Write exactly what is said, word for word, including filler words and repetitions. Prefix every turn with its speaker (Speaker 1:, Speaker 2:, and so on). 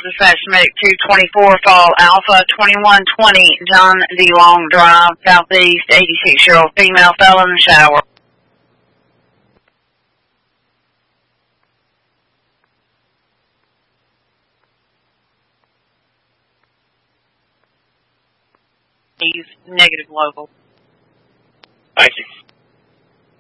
Speaker 1: dispatch medic two twenty-four, fall Alpha twenty-one twenty, John D. Long Drive, Southeast, eighty-six-year-old female fell in the shower. He's negative local.
Speaker 2: Thank you.